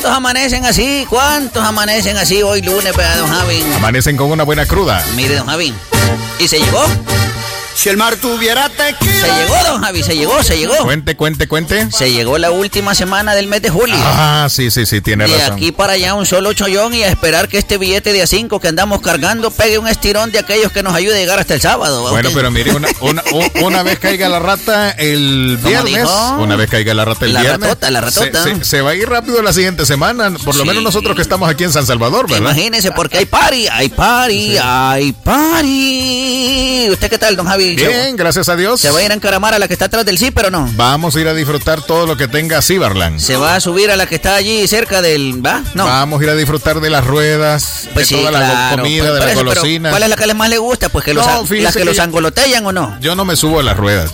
¿Cuántos amanecen así? ¿Cuántos amanecen así hoy lunes, don Javi? Amanecen con una buena cruda. Mire, don Javi. ¿Y se llegó? Si el mar tuviera tequila. Se llegó, don Javi, se llegó. Cuente. Se llegó la última semana del mes de julio. Ah, sí, tiene razón. De aquí para allá un solo chollón y a esperar que este billete de A5 que andamos cargando pegue un estirón de aquellos que nos ayude a llegar hasta el sábado. Bueno, pero mire, una vez caiga la rata el viernes, La ratota. Se va a ir rápido la siguiente semana, por lo menos nosotros que estamos aquí en San Salvador, ¿verdad? Imagínese, porque hay party. ¿Usted qué tal, don Javi? Bien, gracias a Dios. ¿Se va a ir a encaramar a la que está atrás del Ciper o no? Vamos a ir a disfrutar todo lo que tenga Ciberland. ¿Se va a subir a la que está allí cerca del... ¿va? No. Vamos a ir a disfrutar de las ruedas, pues de sí, toda la comida, de las golosinas. ¿Cuál es la que les más le gusta? Pues que las que los angolotellan o no. Yo no me subo a las ruedas,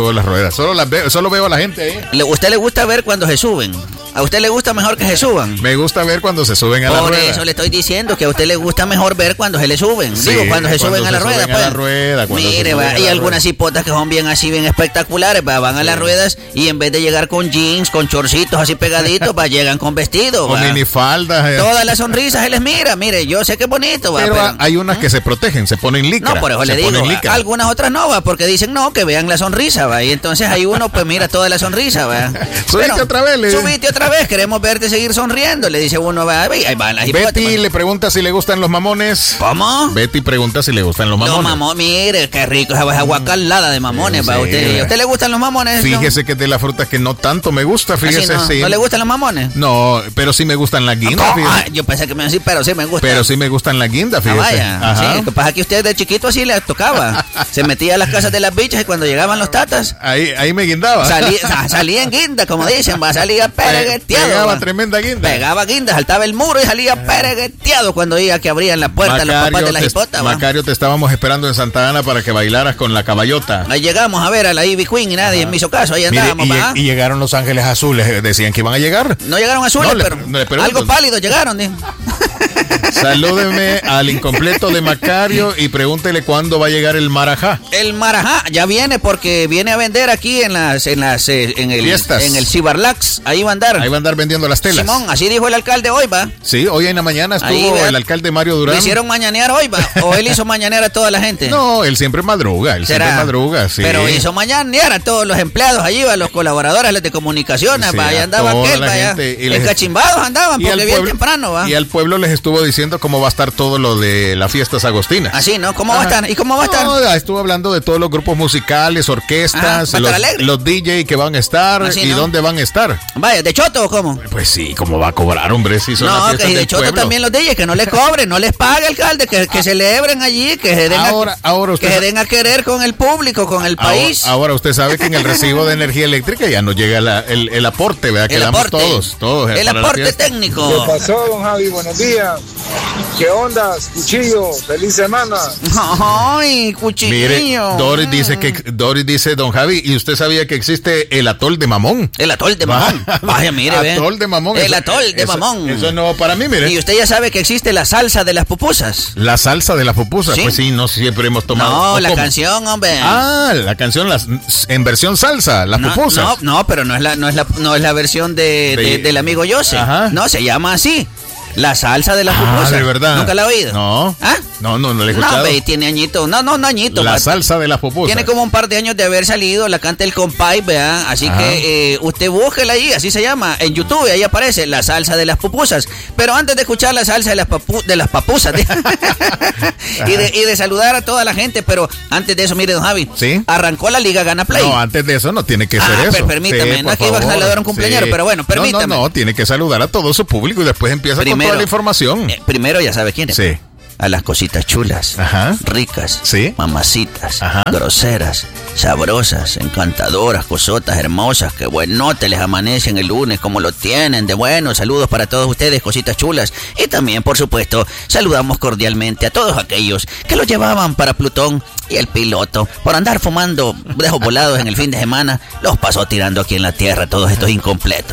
solo veo a la gente ahí. ¿A usted le gusta ver cuando se suben? ¿A usted le gusta mejor que se suban? Me gusta ver cuando se suben a la rueda. Por eso le estoy diciendo que a usted le gusta mejor ver cuando se le suben. Sí, cuando se suben a la rueda. Mire, hay algunas hipotas que son bien espectaculares, van a las ruedas y en vez de llegar con jeans, con chorcitos así pegaditos, llegan con vestido. Con minifaldas. Todas las sonrisas se les mira, mire, yo sé que es bonito. Pero hay unas que se protegen, se ponen licra. No, por eso le digo, algunas otras no, porque dicen no, que vean la sonrisa, y entonces hay uno, pues mira toda la sonrisa, Subite otra vez, queremos verte seguir sonriendo, le dice uno, ahí van las hipotas. Betty le pregunta si le gustan los mamones. ¿Cómo? Betty pregunta si le gustan los mamones. Los mamones, mire, qué rico esa guacalada de mamones, ¿A usted le gustan los mamones? Fíjese que es de las frutas que no tanto me gusta, fíjese. ¿No? Sí. ¿No le gustan los mamones? No, pero sí me gustan las guindas, fíjese. Yo pensé que me iba a decir, pero sí me gustan. Pero sí me gustan las guindas, fíjese. Vaya, sí, lo que pasa es que usted de chiquito así le tocaba. Se metía a las casas de las bichas y cuando llegaban los tatas... Ahí me guindaba. Salía en guinda, como dicen, salía peregueteado. Pegaba tremenda guinda. Pegaba guinda, saltaba el muro y salía peregueteado cuando iba que abrían la puerta los papás de las hipotas. Macario, te estábamos esperando en Santa Ana para que bailaras con la caballota. Ahí llegamos a ver a la Ivy Queen y nadie me hizo caso, ahí andábamos. Y llegaron los Ángeles Azules, decían que iban a llegar. No llegaron azules, pero algo pálido llegaron. Salúdeme al incompleto de Macario y pregúntele cuándo va a llegar el marajá. El marajá ya viene porque viene a vender aquí en el Cibarlax. Ahí va a andar. Ahí va a andar vendiendo las telas. Simón, así dijo el alcalde hoy, ¿va? Sí, hoy en la mañana estuvo el alcalde Mario Durán. ¿Le hicieron mañanear hoy, va? ¿O él hizo mañanear a toda la gente? No, él siempre madruga, sí. Pero hizo mañanear a todos los empleados allí, a los colaboradores, los de comunicaciones, sí, allá andaba aquel, encachimbados andaban, porque bien temprano, va. Y al pueblo les estuvo diciendo cómo va a estar todo lo de las fiestas agostinas. Así, ¿no? ¿Cómo va a estar? ¿Y cómo va a estar? No, estuvo hablando de todos los grupos musicales, orquestas, los DJ que van a estar y dónde van a estar. Vaya, ¿de choto o cómo? Pues sí, ¿cómo va a cobrar, hombre? Si son no, que de choto pueblo. También los DJs, que no les cobren, no les pague, alcalde, que celebren allí, que se den a querer con el público, con el país. Ahora usted sabe que en el recibo de energía eléctrica ya no llega el aporte, ¿verdad? Que damos todos. El aporte técnico. ¿Qué pasó, don Javi? Buenos días. ¿Qué onda, Cuchillo? ¡Feliz semana! ¡Ay, Cuchillo! Mire, Doris dice, don Javi, ¿y usted sabía que existe el atol de mamón? El atol de mamón. Vaya, mire, atol de mamón. El atol de mamón. Eso es nuevo para mí, mire. ¿Y usted ya sabe que existe la salsa de las pupusas? ¿La salsa de las pupusas? ¿Sí? Pues sí, no siempre hemos tomado. No, la canción, hombre. La canción en versión salsa, las pupusas. No, pero no es la versión del amigo Jose. Ajá. No, se llama así. La salsa de las pupusas. ¿De verdad? ¿Nunca la ha oído? No. ¿Ah? No le he escuchado. No, tiene añito. No, añito. La salsa de las pupusas. Tiene como un par de años de haber salido, la canta el compay, ¿verdad? Así que usted búsquela ahí, así se llama, en YouTube, ahí aparece, la salsa de las pupusas. Pero antes de escuchar la salsa de las papusas y de saludar a toda la gente, pero antes de eso, mire, don Javi, ¿sí? Arrancó la Liga Gana Play. No, antes de eso no tiene que ser eso. Permítame, no es que iba a saludar a un cumpleañero, pero bueno, permítame. No, tiene que saludar a todo su público y después empieza con toda la información. Primero ya sabe quién es. Sí. A las cositas chulas, ricas, mamacitas, groseras, sabrosas, encantadoras, cosotas hermosas, que buenote les amanecen el lunes, como lo tienen de bueno. Saludos para todos ustedes, cositas chulas. Y también, por supuesto, saludamos cordialmente a todos aquellos que lo llevaban para Plutón y el piloto, por andar fumando dejos volados en el fin de semana, los pasó tirando aquí en la tierra, todos estos incompletos.